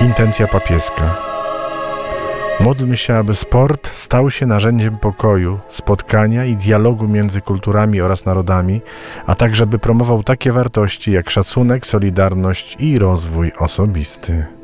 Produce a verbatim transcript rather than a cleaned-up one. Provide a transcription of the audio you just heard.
Intencja papieska. Módlmy się, aby sport stał się narzędziem pokoju, spotkania i dialogu między kulturami oraz narodami, a także by promował takie wartości jak szacunek, solidarność i rozwój osobisty.